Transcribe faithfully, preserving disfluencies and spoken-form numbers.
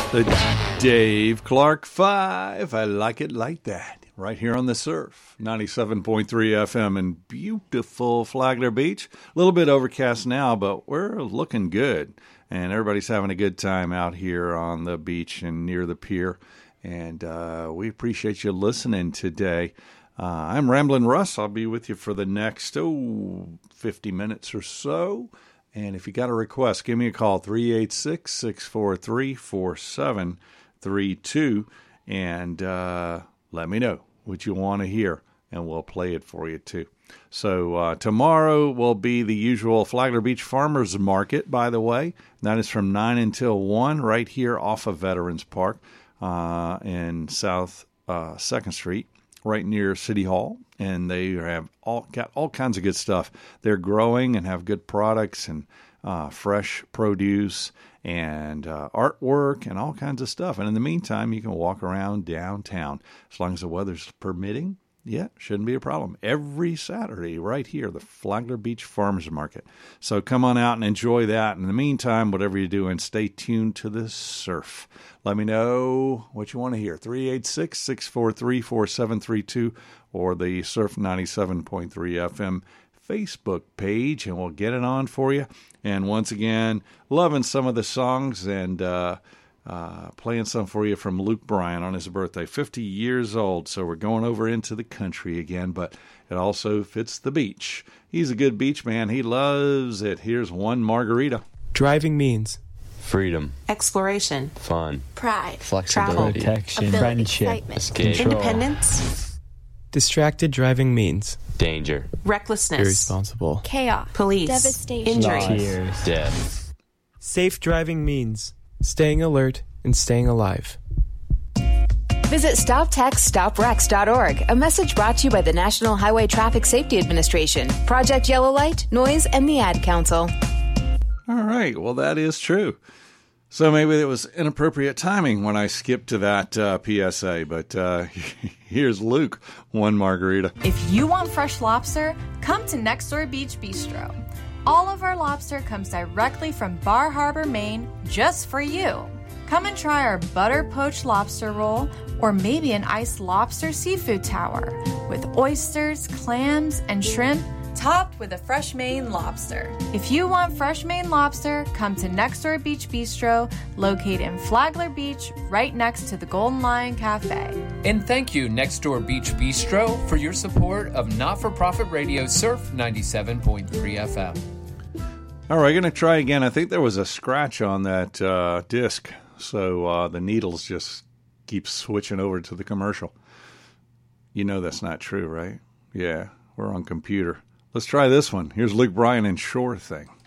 The Dave Clark Five. I like it like that. Right here on the Surf, ninety-seven point three F M in beautiful Flagler Beach. A little bit overcast now, but we're looking good. And everybody's having a good time out here on the beach and near the pier. And uh, we appreciate you listening today. Uh, I'm Ramblin' Russ. I'll be with you for the next, oh, fifty minutes or so. And if you got a request, give me a call, three eight six, six four three, four seven three two, and uh, let me know what you want to hear, and we'll play it for you too. So uh, tomorrow will be the usual Flagler Beach Farmers Market, by the way. That is from nine until one right here off of Veterans Park uh, in South uh, second Street, right near City Hall. And they have all got all kinds of good stuff. They're growing and have good products and uh, fresh produce and uh, artwork and all kinds of stuff. And in the meantime, you can walk around downtown as long as the weather's permitting. Yeah, shouldn't be a problem. Every Saturday right here, the Flagler Beach Farmers Market. So come on out and enjoy that. In the meantime, whatever you're doing, stay tuned to the Surf. Let me know what you want to hear. three eight six, six four three, four seven three two or the Surf ninety-seven point three F M Facebook page, and we'll get it on for you. And once again, loving some of the songs and uh, uh, playing some for you from Luke Bryan on his birthday, fifty years old. So we're going over into the country again, but it also fits the beach. He's a good beach man. He loves it. Here's One Margarita. Driving means freedom, exploration, fun, pride, flexibility, protection, ability, friendship, escape, independence. Distracted driving means danger, recklessness, irresponsible, chaos, police, devastation, injury, tears, death. Safe driving means staying alert and staying alive. Visit stop text stop wrecks dot org, a message brought to you by the National Highway Traffic Safety Administration, Project Yellow Light, Noise, and the Ad Council. All right, well, that is true. So maybe it was inappropriate timing when I skipped to that uh, P S A, but uh, here's Luke, One Margarita. If you want fresh lobster, come to Next Door Beach Bistro. All of our lobster comes directly from Bar Harbor, Maine, just for you. Come and try our butter poached lobster roll, or maybe an iced lobster seafood tower with oysters, clams, and shrimp, topped with a fresh Maine lobster. If you want fresh Maine lobster, come to Next Door Beach Bistro, located in Flagler Beach, right next to the Golden Lion Cafe. And thank you, Next Door Beach Bistro, for your support of not-for-profit radio Surf ninety-seven point three F M. All right, going to try again. I think there was a scratch on that uh, disc, so uh, the needles just keep switching over to the commercial. You know that's not true, right? Yeah, we're on computer. Let's try this one. Here's Luke Bryan and Sure Thing.